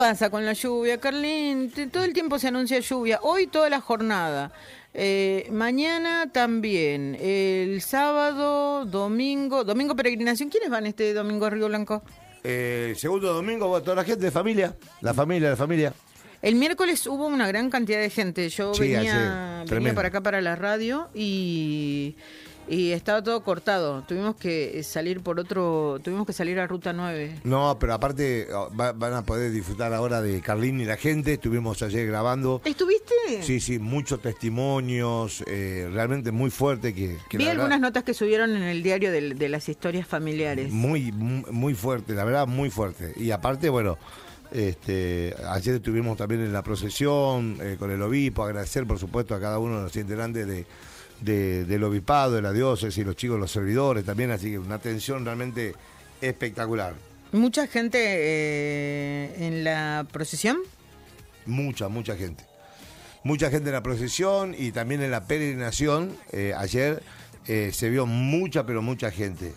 Pasa con la lluvia, Carlín? Todo el tiempo se anuncia lluvia. Hoy toda la jornada. Mañana también. El sábado, domingo peregrinación. ¿Quiénes van este domingo a Río Blanco? Segundo domingo va toda la gente de familia. La familia. El miércoles hubo una gran cantidad de gente. Yo Sí, venía para acá, para la radio, y estaba todo cortado. Tuvimos que salir a Ruta 9. No, pero aparte van a poder disfrutar ahora de Carlín y la gente. Estuvimos ayer grabando. ¿Estuviste? Sí, muchos testimonios, realmente muy fuerte. Vi algunas notas que subieron en el diario de las historias familiares. Muy fuerte, la verdad, muy fuerte. Y aparte, bueno, ayer estuvimos también en la procesión con el obispo. Agradecer, por supuesto, a cada uno de los integrantes del obispado, de la diócesis, los chicos, los servidores también, así que una atención realmente espectacular. ¿Mucha gente en la procesión? Mucha gente. Mucha gente en la procesión y también en la peregrinación. Ayer se vio mucha gente.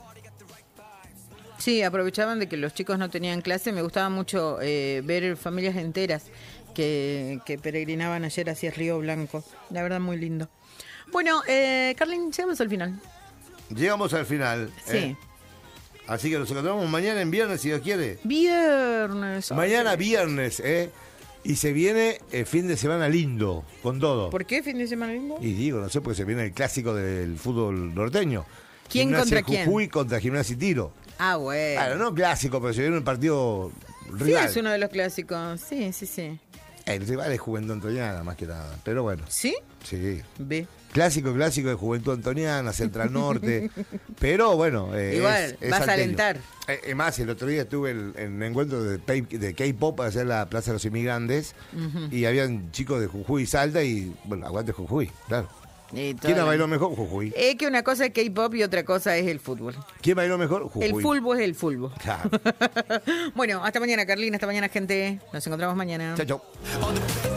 Sí, aprovechaban de que los chicos no tenían clase. Me gustaba mucho ver familias enteras que peregrinaban ayer hacia Río Blanco. La verdad, muy lindo. Bueno, Carlín, llegamos al final. Llegamos al final. Sí. Así que nos encontramos mañana en viernes, si Dios quiere. Viernes. Mañana viernes, y se viene el fin de semana lindo, con todo. ¿Por qué fin de semana lindo? Y digo, no sé, porque se viene el clásico del fútbol norteño. ¿Quién Gimnasia contra quién? Jujuy contra Gimnasia y Tiro. Ah, bueno. Claro, no clásico, pero se viene un partido rival. Sí, es uno de los clásicos. Sí. El rival es Juventud Antoniana, más que nada. Pero bueno. ¿Sí? Sí. Ve. Clásico de Juventud Antoniana, Central Norte. Pero bueno. Igual, vas a alentar. Es más, el otro día estuve en un encuentro de K-pop allá en la Plaza de los Inmigrantes. Y habían chicos de Jujuy y Salta y, bueno, aguante Jujuy, claro. ¿Quién la bailó mejor? Jujuy. Es que una cosa es K-pop y otra cosa es el fútbol. ¿Quién bailó mejor? Jujuy. El fútbol es el fútbol. Claro. Bueno, hasta mañana, Carlín. Hasta mañana, gente. Nos encontramos mañana. Chao.